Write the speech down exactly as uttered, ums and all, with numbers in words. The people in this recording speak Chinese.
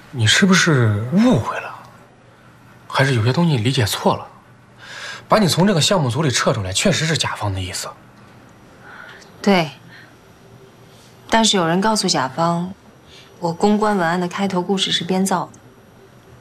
你是不是误会了？还是有些东西你理解错了？把你从这个项目组里撤出来，确实是甲方的意思。 对。但是有人告诉甲方，我公关文案的开头故事是编造的。